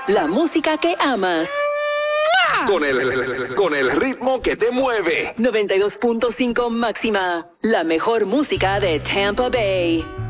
la música que amas. Con el ritmo que te mueve. 92.5 Máxima, la mejor música de Tampa Bay.